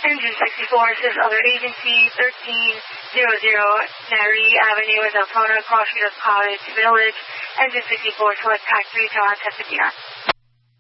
Engine 64, says other agency, 1300 Nari Avenue, Deltona, Crossfield Cottage Village. Engine 64, select tax 3 to 1059.